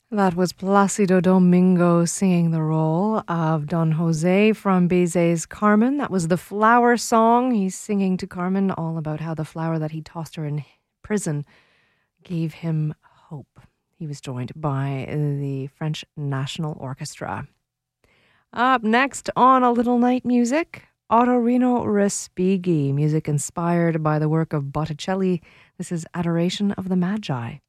That was Placido Domingo singing the role of Don Jose from Bizet's Carmen. That was the flower song. He's singing to Carmen all about how the flower that he tossed her in prison gave him hope. He was joined by the French National Orchestra. Up next on A Little Night Music, Ottorino Respighi, music inspired by the work of Botticelli. This is Adoration of the Magi.